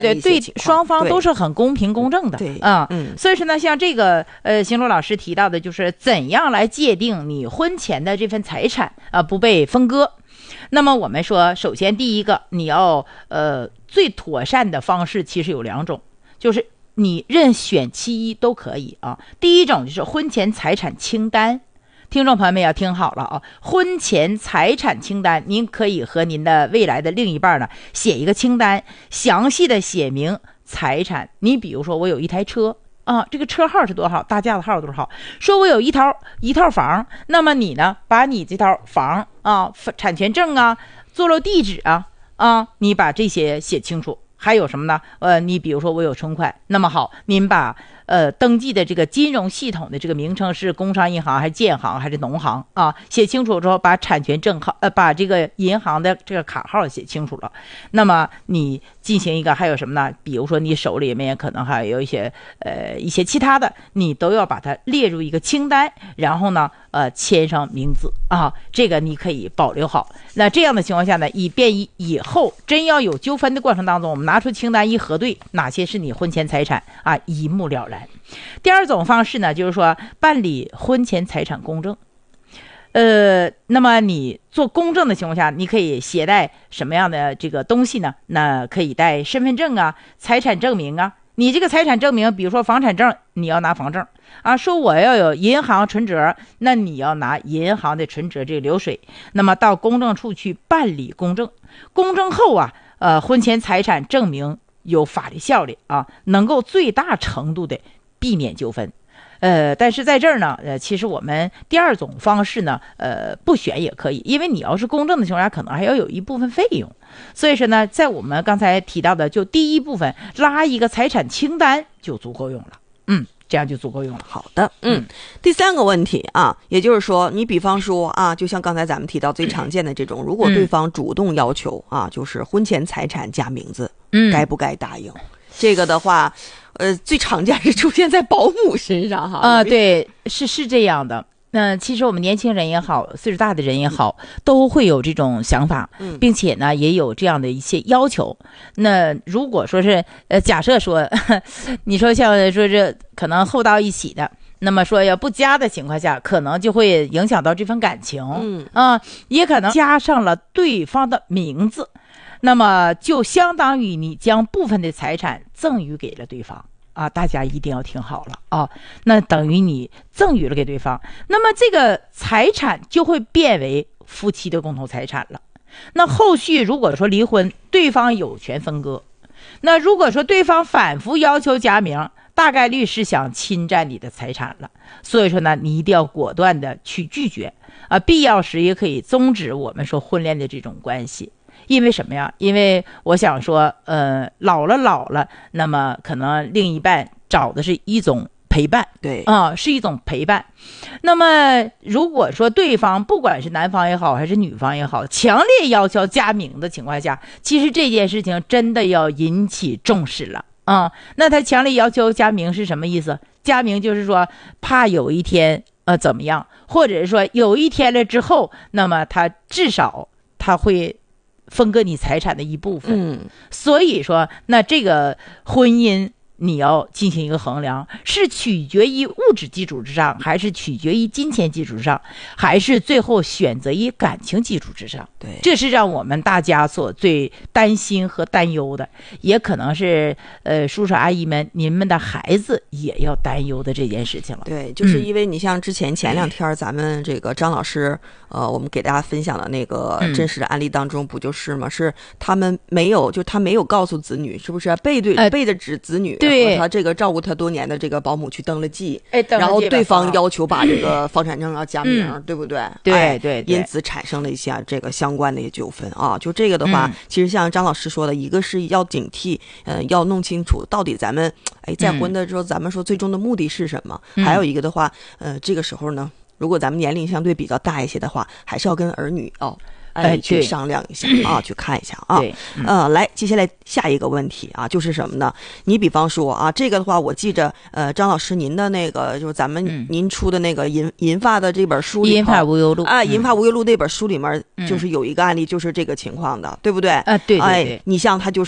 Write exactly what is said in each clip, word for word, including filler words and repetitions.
对对，双方都是很公平公正的。 对啊、嗯，所以说呢，像这个呃，邢璐老师提到的，就是怎样来界定你婚前的这份财产啊、呃、不被分割。那么我们说，首先第一个，你要呃最妥善的方式其实有两种，就是你任选其一都可以啊。第一种就是婚前财产清单。听众朋友们要听好了啊！婚前财产清单，您可以和您的未来的另一半呢写一个清单，详细的写明财产。你比如说，我有一台车啊，这个车号是多少，大架子号多少？说我有一套一套房，那么你呢，把你这套房啊、产权证啊、坐落地址啊啊，你把这些写清楚。还有什么呢？呃，你比如说我有存款，那么好，您把呃登记的这个金融系统的这个名称是工商银行还是建行还是农行啊？写清楚之后，把产权证号呃把这个银行的这个卡号写清楚了。那么你进行一个还有什么呢？比如说你手里面可能还有一些呃一些其他的，你都要把它列入一个清单，然后呢呃签上名字啊，这个你可以保留好。那这样的情况下呢，以便以以后真要有纠纷的过程当中，我们拿出清单一核对，哪些是你婚前财产啊，一目了然。第二种方式呢，就是说办理婚前财产公证。呃，那么你做公证的情况下，你可以携带什么样的这个东西呢？那可以带身份证啊、财产证明啊。你这个财产证明，比如说房产证，你要拿房证啊。说我要有银行存折，那你要拿银行的存折这个流水。那么到公证处去办理公证，公证后啊，呃，婚前财产证明有法律效力啊，能够最大程度的避免纠纷。呃，但是在这儿呢，呃，其实我们第二种方式呢，呃，不选也可以，因为你要是公证的情况下，可能还要有一部分费用。所以说呢，在我们刚才提到的，就第一部分拉一个财产清单就足够用了，嗯，这样就足够用了。 好的，嗯，第三个问题啊，也就是说，你比方说啊，就像刚才咱们提到最常见的这种，如果对方主动要求啊，就是婚前财产加名字，嗯，该不该答应？这个的话。呃，最常见是出现在保姆身上哈。 啊、呃，对，是是这样的。那其实我们年轻人也好，岁数大的人也好，都会有这种想法，并且呢，也有这样的一些要求。那如果说是呃，假设说，你说像说这可能后到一起的。那么说要不加的情况下，可能就会影响到这份感情，嗯啊、呃，也可能加上了对方的名字，那么就相当于你将部分的财产赠与给了对方啊，大家一定要听好了啊，那等于你赠与了给对方，那么这个财产就会变为夫妻的共同财产了。那后续如果说离婚，对方有权分割，那如果说对方反复要求加名，大概率是想侵占你的财产了，所以说呢，你一定要果断的去拒绝啊，必要时也可以终止我们说婚恋的这种关系。因为什么呀？因为我想说，呃，老了老了，那么可能另一半找的是一种陪伴， 对啊、呃，是一种陪伴。那么如果说对方不管是男方也好还是女方也好，强烈要求加名的情况下，其实这件事情真的要引起重视了。啊、嗯，那他强烈要求加名是什么意思？加名就是说怕有一天呃怎么样，或者是说有一天了之后，那么他至少他会分割你财产的一部分。嗯，所以说那这个婚姻你要进行一个衡量，是取决于物质基础之上，还是取决于金钱基础之上，还是最后选择于感情基础之上？ 对， 这是让我们大家所最担心和担忧的，也可能是呃叔叔阿姨们您们的孩子也要担忧的这件事情了。 对，就是因为你像之前前两天咱们这个张老师、嗯、呃，我们给大家分享的那个真实的案例当中，不就是吗？是他们没有，就他没有告诉子女，是不是背对、呃、背着子子女。 对， 和他这个照顾他多年的这个保姆去登了记， 哎， 然后对方要求把这个房产证要加名， 嗯、 对不对？ 对、 哎、 对, 对， 因此产生了一些这个相关的一些纠纷啊。就这个的话、嗯，其实像张老师说的，一个是要警惕，呃，要弄清楚到底咱们哎再婚的时候、嗯，咱们说最终的目的是什么？嗯、还有一个的话，呃，这个时候呢，如果咱们年龄相对比较大一些的话，还是要跟儿女哦。哎，去商量一下啊，去看一下啊。 对，嗯、 呃，来，接下来下一个问题啊，就是什么呢？你比方说啊，这个的话，我记着，呃，张老师您的那个就是咱们、嗯、您出的那个银银发的这本书里， 银发无忧录啊，银发无忧录那本书里面、嗯、就是有一个案例，就是这个情况的，对不对？ 啊，对对对。 哎，你像他就是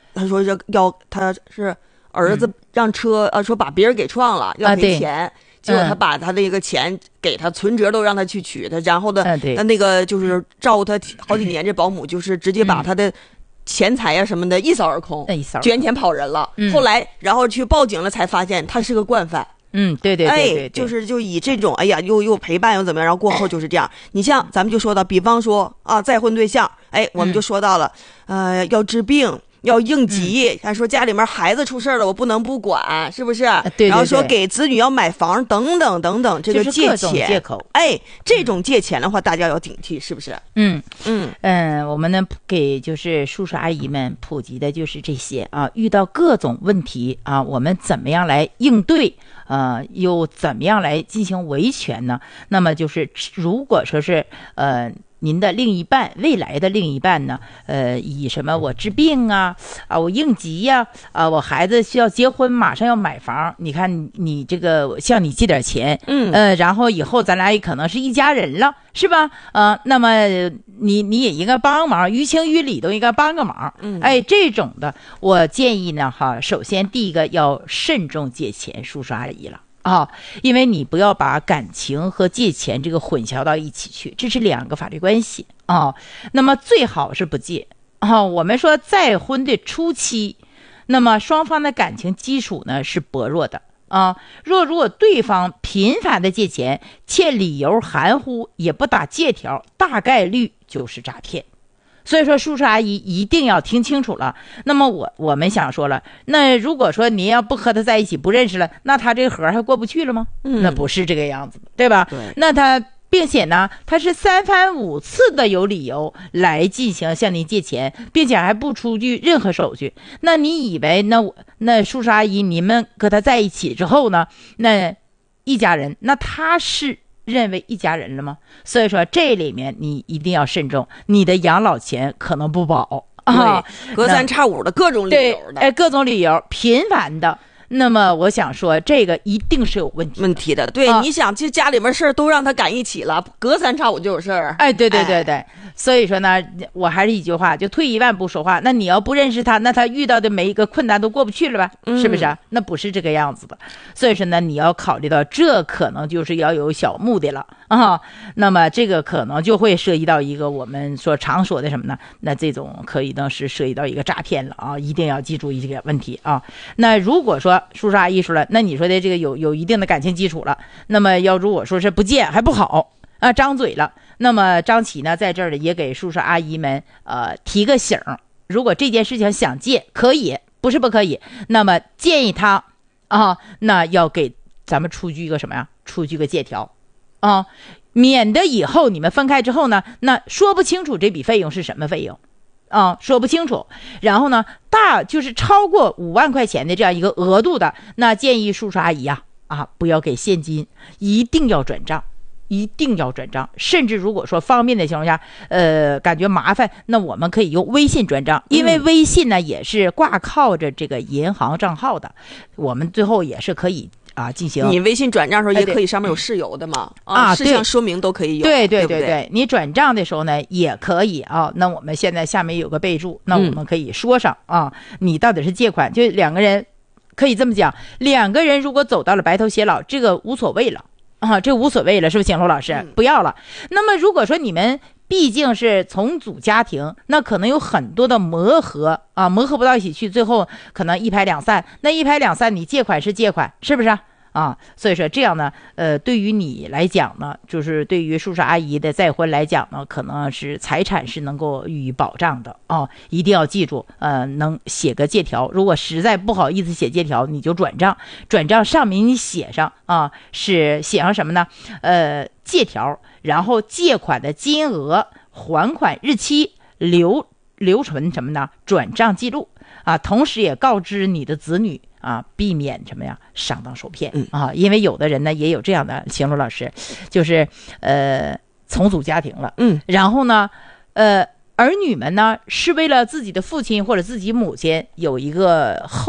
他说要要他是儿子让车、嗯、啊说把别人给撞了要赔钱。啊结果他把他那个钱给他存折都让他去取他，然后呢，他那个就是照顾他好几年，这保姆就是直接把他的钱财呀什么的一扫而空，捐钱跑人了。后来然后去报警了，才发现他是个惯犯。 嗯，对对对对， 哎，就是就以这种，哎呀，又又陪伴又怎么样，然后过后就是这样。你像咱们就说到，比方说啊，再婚对象，哎，我们就说到了，呃，要治病。要应急，他、嗯、说家里面孩子出事了，我不能不管，是不是？ 对对对， 然后说给子女要买房，等等等等，这个借钱， 借口， 哎，这种借钱的话，大家要警惕，是不是？ 嗯嗯嗯，我们呢给就是叔叔阿姨们普及的就是这些啊，遇到各种问题啊，我们怎么样来应对？呃，又怎么样来进行维权呢？那么就是如果说是呃。您的另一半，未来的另一半呢？呃，以什么我治病啊，啊，我应急呀、啊，啊，我孩子需要结婚，马上要买房，你看你，你这个向你借点钱， 嗯， 呃，然后以后咱俩也可能是一家人了，是吧？呃，那么你你也应该帮忙，于情于理都应该帮个忙， 嗯， 哎，这种的，我建议呢，哈，首先第一个要慎重借钱，叔叔阿姨了。啊，因为你不要把感情和借钱这个混淆到一起去，这是两个法律关系啊。那么最好是不借啊。我们说再婚的初期，那么双方的感情基础呢是薄弱的啊。若如果对方频繁的借钱，且理由含糊，也不打借条，大概率就是诈骗。所以说叔叔阿姨一定要听清楚了。那么我我们想说了，那如果说您要不和他在一起不认识了，那他这个盒还过不去了吗？ 嗯， 那不是这个样子，对吧？ 对。 那他并且呢，他是三番五次的有理由来进行向您借钱，并且还不出具任何手续。那你以为那那叔叔阿姨你们和他在一起之后呢，那一家人，那他是认为一家人了吗？所以说这里面你一定要慎重，你的养老钱可能不保啊， 隔三差五的各种理由的， 哎，各种理由频繁的。那么我想说，这个一定是有问题的问题的。对、啊，你想，这家里面事儿都让他赶一起了，隔三差五就有事儿。 哎，对对对对、哎，所以说呢，我还是一句话，就退一万步说话。那你要不认识他，那他遇到的每一个困难都过不去了吧？ 嗯、 是不是啊？那不是这个样子的。所以说呢，你要考虑到，这可能就是要有小目的了啊。那么这个可能就会涉及到一个我们所常说的什么呢？那这种可以呢是涉及到一个诈骗了啊！一定要记住一个问题啊。那如果说叔叔阿姨说了，那你说的这个有有一定的感情基础了，那么要如果说是不借还不好啊，张嘴了，那么张琪呢在这儿也给叔叔阿姨们呃提个醒，如果这件事情想借可以，不是不可以，那么建议他啊，那要给咱们出具一个什么呀？出具个借条啊，免得以后你们分开之后呢，那说不清楚这笔费用是什么费用。啊、嗯，说不清楚，然后呢，大就是超过五万块钱的这样一个额度的，那建议叔叔阿姨啊啊，不要给现金，一定要转账，一定要转账。甚至如果说方便的情况下，呃，感觉麻烦，那我们可以用微信转账，因为微信呢、嗯、也是挂靠着这个银行账号的，我们最后也是可以。啊，进行你微信转账的时候也可以上面有事由的嘛？ 哎、啊， 事项说明都可以有。 对对对对对，你转账的时候呢也可以啊。那我们现在下面有个备注，那我们可以说上、嗯、啊，你到底是借款，就两个人可以这么讲，两个人如果走到了白头偕老，这个无所谓了啊，这无所谓了，是不是？景龙老师、嗯、不要了。那么如果说你们毕竟是重组家庭，那可能有很多的磨合啊，磨合不到一起去，最后可能一拍两散。那一拍两散，你借款是借款，是不是啊？所以说这样呢，呃，对于你来讲呢，就是对于叔叔阿姨的再婚来讲呢，可能是财产是能够予以保障的啊，一定要记住，呃，能写个借条。如果实在不好意思写借条，你就转账，转账上面你写上啊，是写上什么呢？呃，借条，然后借款的金额、还款日期、留留存什么呢？转账记录啊，同时也告知你的子女。啊，避免什么呀？上当受骗、 嗯、 啊！因为有的人呢也有这样的，邢路老师，就是呃重组家庭了， 嗯， 然后呢，呃儿女们呢是为了自己的父亲或者自己母亲有一个后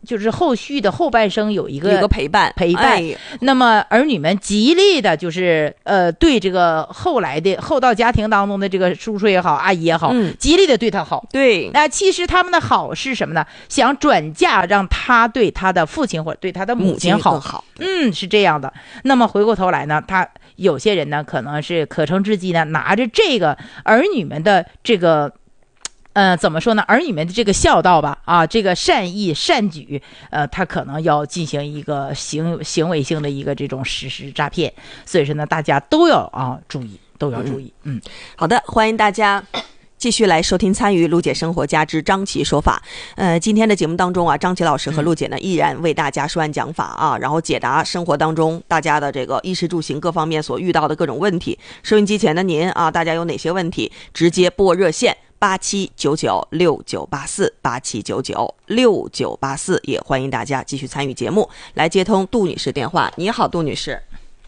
就是后续的后半生有一个有个陪伴陪伴、哎、那么儿女们极力的就是呃对这个后来的后到家庭当中的这个叔叔也好阿姨也好、嗯、极力的对他好。 对， 那、呃、其实他们的好是什么呢？想转嫁让他对他的父亲或者对他的母亲好。 母亲好， 嗯，是这样的。那么回过头来呢，他有些人呢可能是可乘之机呢，拿着这个儿女们的这个呃，怎么说呢？儿女们的这个孝道吧，啊，这个善意善举，呃，他可能要进行一个行行为性的一个这种实施诈骗，所以说呢，大家都要啊注意，都要注意。嗯， 好的，欢迎大家继续来收听参与陆姐生活家之张琪说法。呃，今天的节目当中啊，张琪老师和陆姐呢、嗯、依然为大家说案讲法啊，然后解答生活当中大家的这个衣食住行各方面所遇到的各种问题。收音机前的您啊，大家有哪些问题，直接拨热线八七九九六九八四八七九九六九八四，也欢迎大家继续参与节目。来接通杜女士电话。你好，杜女士。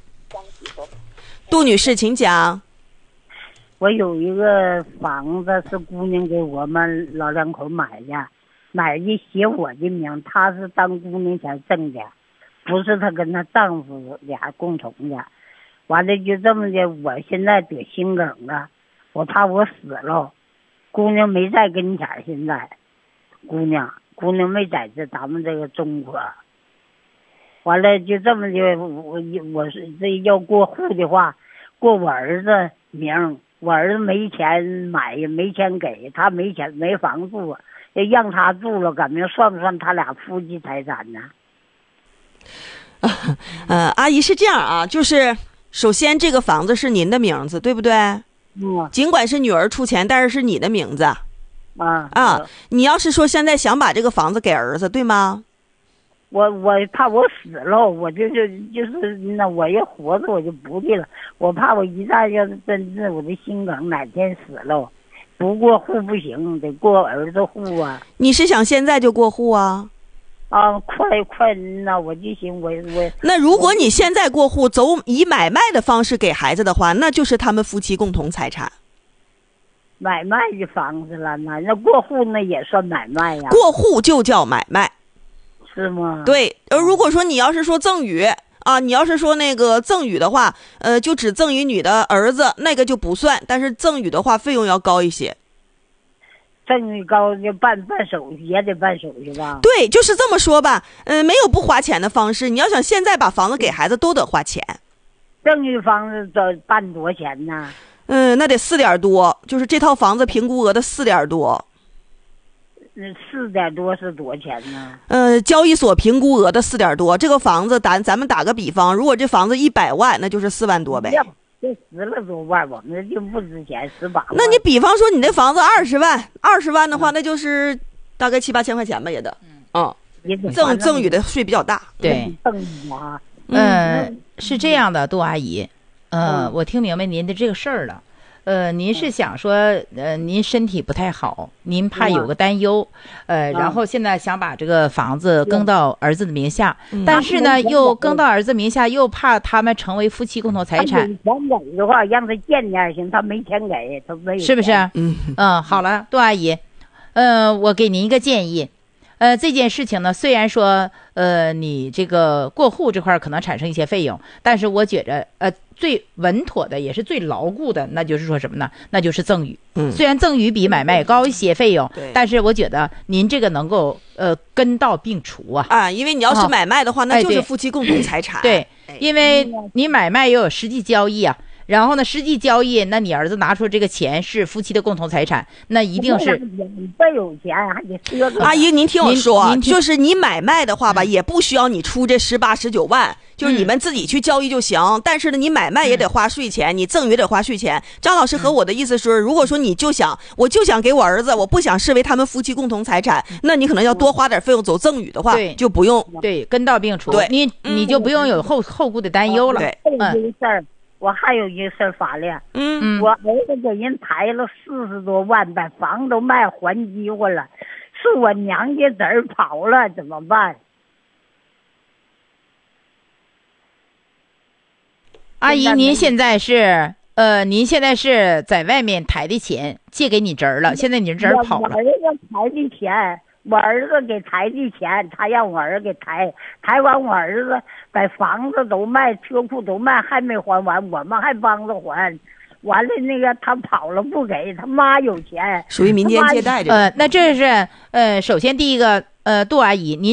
杜女士，请讲。 我有一个房子是姑娘给我们老两口买的，买的写我的名，她是当姑娘才挣的，不是她跟她丈夫俩共同的。完了就这么的，我现在得心梗了，我怕我死了。姑娘没在跟前，现在姑娘姑娘没在这咱们这个中国。完了就这么的，我我是这要过户的话，过我儿子名，我儿子没钱买，也没钱给他，没钱没房住，要让他住了，感觉算不算他俩夫妻财产呢？ 呃，阿姨是这样啊，就是首先这个房子是您的名字，对不对？ 嗯， 尽管是女儿出钱，但是是你的名字。 啊啊，你要是说现在想把这个房子给儿子，对吗？ 我我怕我死了，我就是就是那我要活着我就不的了，我怕我一旦要是真是我的心梗哪天死了，不过户不行，得过儿子户啊。 你是想现在就过户啊？ 啊，快快，那我就行，我我。 那如果你现在过户，走以买卖的方式给孩子的话，那就是他们夫妻共同财产。 买卖的房子了，那那过户那也算买卖呀？ 过户就叫买卖， 是吗？ 对。而如果说你要是说赠与啊，你要是说那个赠与的话，呃，就只赠与你的儿子，那个就不算。但是赠与的话，费用要高一些。 赠与高就办办手续也得办手续吧？ 对，就是这么说吧。嗯、呃，没有不花钱的方式。你要想现在把房子给孩子，都得花钱。 赠与房子这办多少钱呢？ 嗯，那得四点多，就是这套房子评估额的四点多。 嗯，四点多是多少钱呢？ 呃，交易所评估额的四点多，这个房子咱咱们打个比方，如果这房子一百万，那就是四万多呗。 这十了多万，我们就不值钱，十八万。 那你比方说你那房子二十万，二十万的话，那就是大概七八千块钱吧，也得。嗯，赠赠与的税比较大。 对， 赠与啊， 嗯，是这样的，杜阿姨，呃，我听明白您的这个事儿了。呃，您是想说，呃，您身体不太好，您怕有个担忧，呃，然后现在想把这个房子更到儿子的名下，但是呢，又更到儿子名下，又怕他们成为夫妻共同财产。 钱给的话，让他见点行，他没钱给，他没有。 是不是？嗯嗯，好了，杜阿姨，呃，我给您一个建议。呃，这件事情呢，虽然说，呃，你这个过户这块可能产生一些费用，但是我觉着，呃，最稳妥的也是最牢固的，那就是说什么呢？那就是赠与。嗯，虽然赠与比买卖高一些费用，但是我觉得您这个能够呃根到并除啊。 啊，因为你要是买卖的话，哦、那就是夫妻共同财产。 哎、对，对，因为你买卖也有实际交易啊。然后呢，实际交易，那你儿子拿出这个钱是夫妻的共同财产，那一定是你倍有钱，还得赊个。 阿姨，您听我说，就是你买卖的话吧，嗯、也不需要你出这十八十九万，就是你们自己去交易就行。嗯、但是呢，你买卖也得花税钱，嗯、你赠与也得花税钱。张老师和我的意思是，如果说你就想，我就想给我儿子，我不想视为他们夫妻共同财产，那你可能要多花点费用走赠与的话， 对， 就不用对跟到并除， 对， 你你就不用有后后顾的担忧了。 对， 嗯。我还有一个事儿法了， 嗯， 我儿子给人抬了四十多万，把房都卖还机会了，是我娘家侄儿跑了，怎么办？ 阿姨，您现在是呃，您现在是在外面抬的钱借给你侄儿了，现在你侄儿跑了。 我儿子抬的钱， 我儿子给抬的钱，他让我儿子给抬，抬完我儿子把房子都卖，车库都卖，还没还完，我们还帮着还。完了，那个他跑了不给，他妈有钱， 属于民间借贷这种。 呃，那这是呃，首先第一个呃，杜阿姨，您。